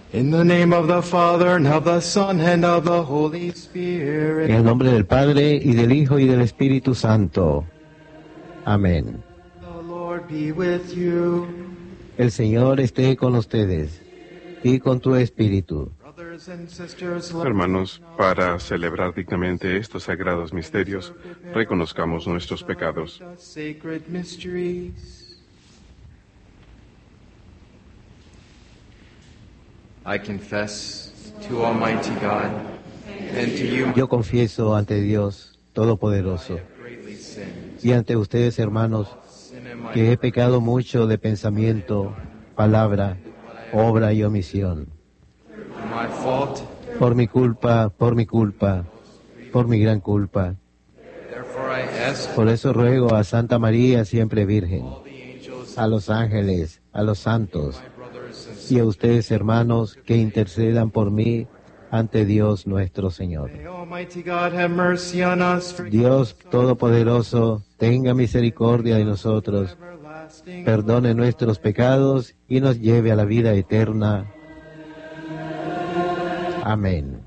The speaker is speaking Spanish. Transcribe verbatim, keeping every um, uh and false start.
In the name of the Father, and of the Son, and of the Holy Spirit. En el nombre del Padre, y del Hijo, y del Espíritu Santo. Amén. The Lord be with you. El Señor esté con ustedes, y con tu espíritu. Brothers and sisters, let Hermanos, para celebrar dignamente estos sagrados misterios, reconozcamos nuestros pecados. the sacred mysteries. I confess to Almighty God and to you, Yo confieso ante Dios Todopoderoso greatly sinned. y ante ustedes, hermanos, que he pecado mucho de pensamiento, palabra, obra y omisión. My fault. Por mi culpa, por mi culpa, por mi gran culpa. Therefore I ask Por eso ruego a Santa María, siempre Virgen, all the angels, a los ángeles, a los santos, my brothers and sisters, y a ustedes, hermanos, que intercedan por mí ante Dios nuestro Señor. may Almighty God have mercy on us, forgive Dios Todopoderoso, tenga misericordia de nosotros, everlasting. perdone nuestros pecados y nos lleve a la vida eterna. Amén.